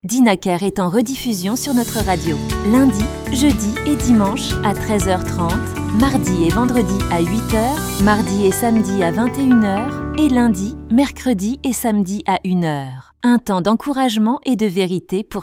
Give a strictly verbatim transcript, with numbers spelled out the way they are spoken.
Dinaker est en rediffusion sur notre radio. Lundi, jeudi et dimanche à treize heures trente, mardi et vendredi à huit heures, mardi et samedi à vingt et une heures et lundi, mercredi et samedi à une heure. Un temps d'encouragement et de vérité pour